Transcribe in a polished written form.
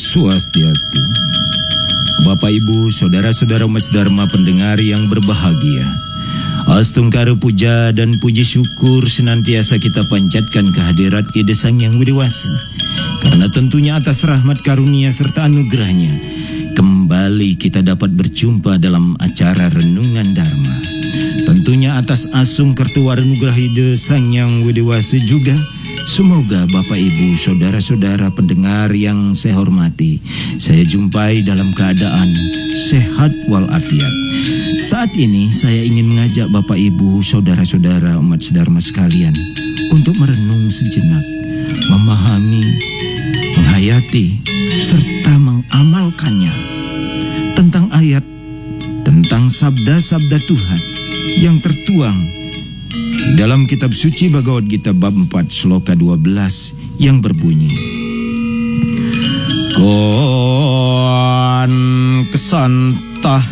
Swastiastu. Bapak Ibu, saudara-saudara Mas Dharma pendengar yang berbahagia, astungkara puja dan puji syukur senantiasa kita panjatkan kehadirat Ida Sang Yang Widewasa. Karena tentunya atas rahmat karunia serta anugerahnya, kembali kita dapat berjumpa dalam acara Renungan Dharma. Tentunya atas asung kertuwar anugerah Ida Sang Yang Widewasa juga. Semoga Bapak Ibu saudara-saudara pendengar yang saya hormati, saya jumpai dalam keadaan sehat walafiat. Saat ini saya ingin mengajak Bapak Ibu saudara-saudara umat sedharma sekalian untuk merenung sejenak, memahami, menghayati, serta mengamalkannya tentang ayat, tentang sabda-sabda Tuhan yang tertuang dalam kitab suci Bhagavad Gita bab 4 sloka 12 yang berbunyi, Kon kesantah